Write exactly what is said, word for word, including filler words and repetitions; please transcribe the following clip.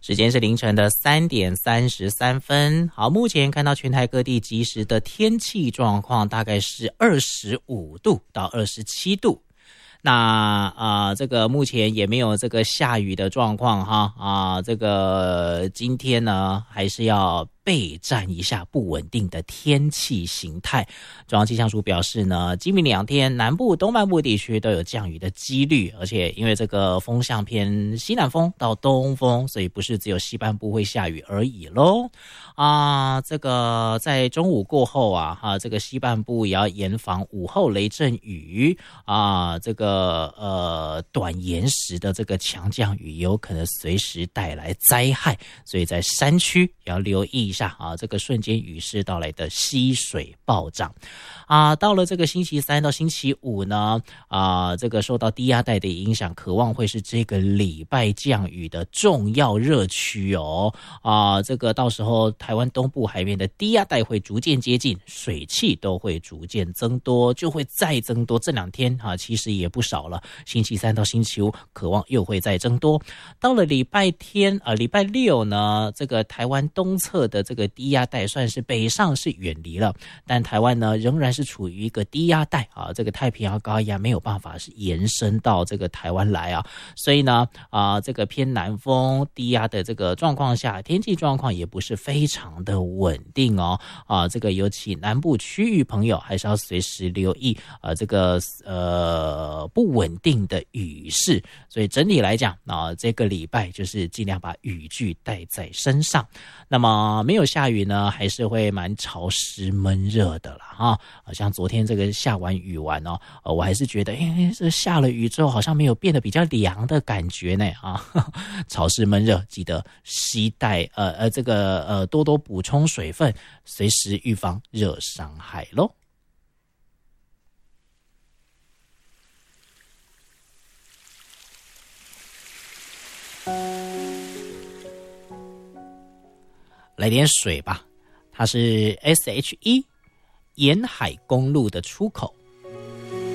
时间是凌晨的三点三十三分。好，目前看到全台各地即时的天气状况大概是二十五度到二十七度。那啊、呃，这个目前也没有这个下雨的状况哈啊，这个今天呢还是要备战一下不稳定的天气形态。中央气象署表示呢，今明两天南部、东半部地区都有降雨的几率，而且因为这个风向偏西南风到东风，所以不是只有西半部会下雨而已咯。啊，这个在中午过后啊，哈、啊，这个西半部也要严防午后雷阵雨啊，这个呃短延时的这个强降雨有可能随时带来灾害，所以在山区也要留意一下啊，这个瞬间雨势到来的溪水暴涨啊。到了这个星期三到星期五呢，啊，这个受到低压带的影响，渴望会是这个礼拜降雨的重要热区哦啊，这个到时候台湾东部海面的低压带会逐渐接近，水汽都会逐渐增多，就会再增多。这两天啊，其实也不少了。星期三到星期五，渴望又会再增多。到了礼拜天啊，礼拜六呢，这个台湾东侧的这个低压带算是北上是远离了，但台湾呢仍然是处于一个低压带啊，这个太平洋高压没有办法是延伸到这个台湾来啊，所以呢啊，这个偏南风低压的这个状况下，天气状况也不是非常的稳定哦啊，这个尤其南部区域朋友还是要随时留意啊，这个呃不稳定的雨势，所以整体来讲啊，这个礼拜就是尽量把雨具带在身上。那么没有下雨呢，还是会蛮潮湿闷热的啦哈。像昨天这个下完雨完哦，呃，我还是觉得，哎，这下了雨之后好像没有变得比较凉的感觉呢啊，潮湿闷热，记得携带呃呃这个呃多多补充水分，随时预防热伤害咯。来点水吧，它是 S H E 沿海公路的出口，